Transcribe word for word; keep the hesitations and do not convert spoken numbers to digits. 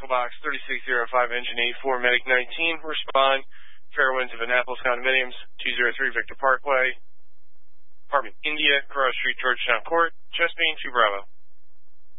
Box thirty-six oh five, Engine eight four, Medic nineteen, respond. Fairwinds of Annapolis Condominiums, two oh three Victor Parkway, Apartment India, Cross Street, Georgetown Court, Chesapeake, two Bravo.